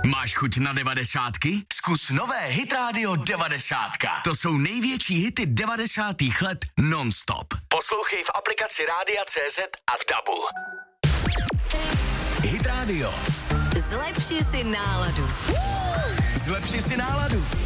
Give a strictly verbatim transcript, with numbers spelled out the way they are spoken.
Máš chuť na devadesátky? Zkus nové Hit Radio devadesátka. To jsou největší hity devadesátých let non-stop. Poslouchej v aplikaci Rádia C Z a v Dabu. Hit Radio. Zlepši si náladu. Zlepši si náladu.